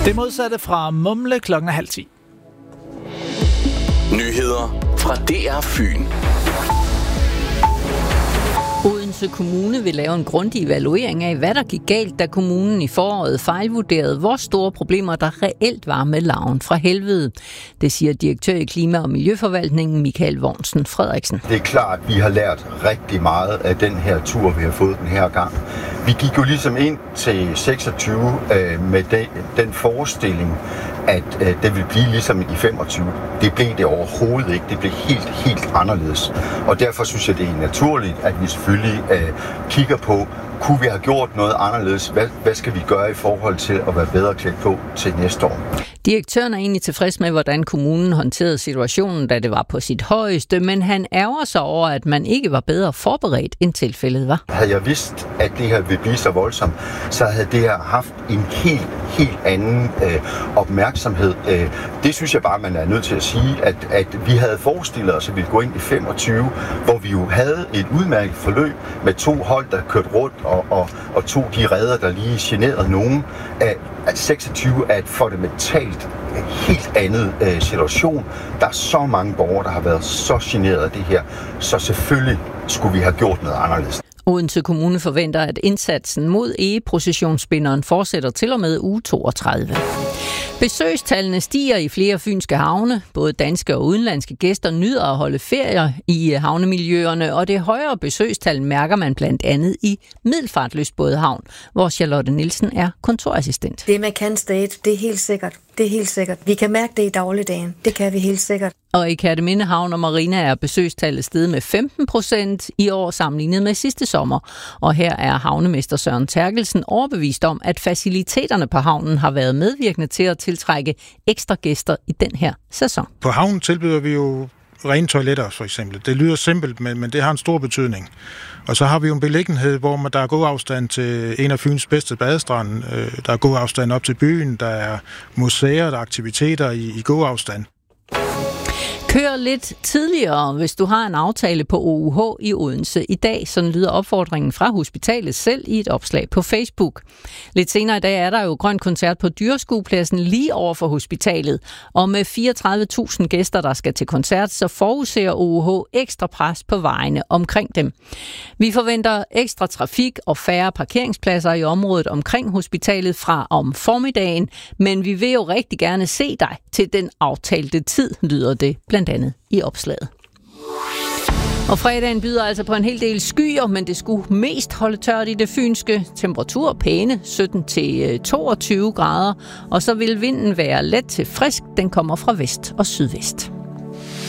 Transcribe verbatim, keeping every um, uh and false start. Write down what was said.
Det modsatte fra Mumle klokken halv ti. Nyheder fra D R Fyn. Odense Kommune vil lave en grundig evaluering af, hvad der gik galt, da kommunen i foråret fejlvurderede, hvor store problemer der reelt var med larven fra helvede. Det siger direktør i Klima- og Miljøforvaltningen Michael Vognsen Frederiksen. Det er klart, at vi har lært rigtig meget af den her tur, vi har fået den her gang. Vi gik jo ligesom ind til seksogtyve øh, med de, den forestilling, at øh, det ville blive ligesom i femogtyve. Det blev det overhovedet ikke. Det blev helt, helt anderledes. Og derfor synes jeg, det er naturligt, at vi selvfølgelig øh, kigger på, kunne vi have gjort noget anderledes? Hvad, hvad skal vi gøre i forhold til at være bedre klædt på til næste år? Direktøren er egentlig tilfreds med, hvordan kommunen håndterede situationen, da det var på sit højeste, men han ærger sig over, at man ikke var bedre forberedt, end tilfældet var. Havde jeg vidst, at det her ville blive så voldsomt, så havde det her haft en helt, helt anden øh, opmærksomhed. Øh, det synes jeg bare, man er nødt til at sige, at, at vi havde forestillet os, at vi ville gå ind i femogtyve, hvor vi jo havde et udmærket forløb med to hold, der kørte rundt, og, og, og to de redder, der lige generede nogen. At, at seksogtyve er et fundamentalt helt andet øh, situation. Der er så mange borgere, der har været så generet af det her, så selvfølgelig skulle vi have gjort noget anderledes. Odense Kommune forventer, at indsatsen mod egeprocessionsspinderen fortsætter til og med uge toogtredive. Besøgstallene stiger i flere fynske havne. Både danske og udenlandske gæster nyder at holde ferier i havnemiljøerne, og det højere besøgstal mærker man blandt andet i Middelfart Lystbådehavn, hvor Charlotte Nielsen er kontorassistent. Det med kan state, det er helt sikkert. Det er helt sikkert. Vi kan mærke det i dagligdagen. Det kan vi helt sikkert. Og i Kerteminde Havn og Marina er besøgstallet steget med femten procent i år sammenlignet med sidste sommer. Og her er havnemester Søren Terkelsen overbevist om, at faciliteterne på havnen har været medvirkende til at tiltrække ekstra gæster i den her sæson. På havnen tilbyder vi jo rene toiletter, for eksempel. Det lyder simpelt, men, men det har en stor betydning. Og så har vi jo en beliggenhed, hvor man, der er god afstand til en af Fyns bedste badestrande. Der er god afstand op til byen. Der er museer, der er aktiviteter i, i god afstand. Kør lidt tidligere, hvis du har en aftale på O U H i Odense i dag. Sådan lyder opfordringen fra hospitalet selv i et opslag på Facebook. Lidt senere i dag er der jo grøn koncert på Dyreskuepladsen lige over for hospitalet. Og med fireogtredive tusind gæster, der skal til koncert, så forudser O U H ekstra pres på vejene omkring dem. Vi forventer ekstra trafik og færre parkeringspladser i området omkring hospitalet fra om formiddagen. Men vi vil jo rigtig gerne se dig til den aftalte tid, lyder det blandt andet i opslaget. Og fredagen byder altså på en hel del skyer, men det skulle mest holde tørt i det fynske. Temperatur pæne, sytten til toogtyve grader, og så vil vinden være let til frisk. Den kommer fra vest og sydvest.